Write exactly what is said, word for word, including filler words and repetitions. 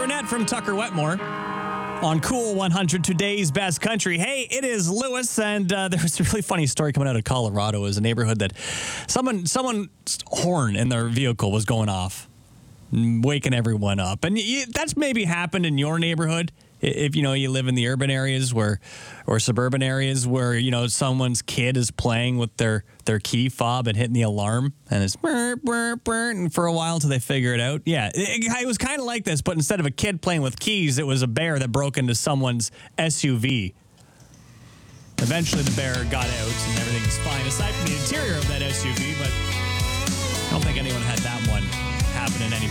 Brunette from Tucker Wetmore on Cool one hundred, today's best country. Hey, it is Lewis, and uh, there was a really funny story coming out of Colorado. It was a neighborhood that someone someone's horn in their vehicle was going off, waking everyone up. And you, that's maybe happened in your neighborhood. If, you know, you live in the urban areas where, or suburban areas where, you know, someone's kid is playing with their, their key fob and hitting the alarm, and it's burr, burr, burr, and for a while until they figure it out. Yeah, it, it was kind of like this, but instead of a kid playing with keys, it was a bear that broke into someone's S U V. Eventually the bear got out and everything was fine, aside from the interior of that S U V, but I don't think anyone had that one happen in any